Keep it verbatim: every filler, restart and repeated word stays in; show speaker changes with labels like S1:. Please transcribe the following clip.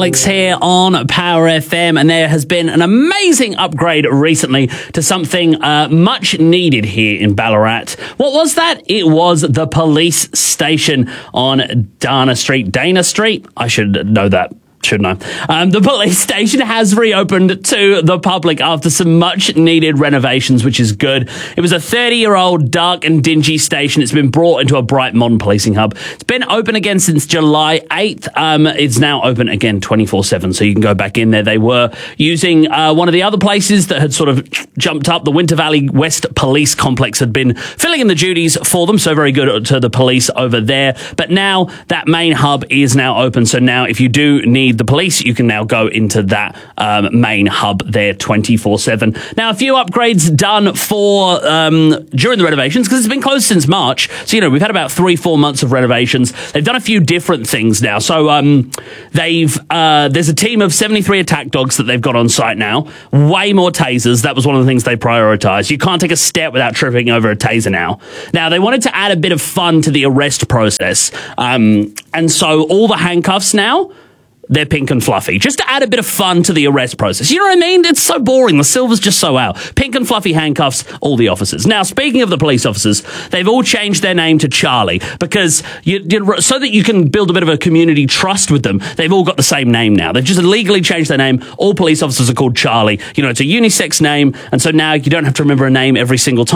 S1: Alex here on Power F M, and there has been an amazing upgrade recently to something uh, much needed here in Ballarat. What was that? It was the police station on Dana Street. Dana Street? I should know that. Shouldn't I? Um, the police station has reopened to the public after some much-needed renovations, which is good. It was a thirty-year-old dark and dingy station. It's been brought into a bright modern policing hub. It's been open again since July eighth. Um, it's now open again twenty-four seven, so you can go back in there. They were using uh, one of the other places that had sort of jumped up. The Winter Valley West Police Complex had been filling in the duties for them, so very good to the police over there. But now that main hub is now open, so now if you do need the police, you can now go into that um, main hub there twenty-four seven. Now, a few upgrades done for um, during the renovations, because it's been closed since March. So, you know, we've had about three, four months of renovations. They've done a few different things now. So um, they've uh, there's a team of seventy-three attack dogs that they've got on site now. Way more tasers. That was one of the things they prioritised. You can't take a step without tripping over a taser now. Now, they wanted to add a bit of fun to the arrest process. Um, and so all the handcuffs now, they're pink and fluffy, just to add a bit of fun to the arrest process. You know what I mean? It's so boring. The silver's just so out. Pink and fluffy handcuffs, all the officers. Now, speaking of the police officers, they've all changed their name to Charlie because you, you, so that you can build a bit of a community trust with them, they've all got the same name now. They've just legally changed their name. All police officers are called Charlie. You know, it's a unisex name, and so now you don't have to remember a name every single time.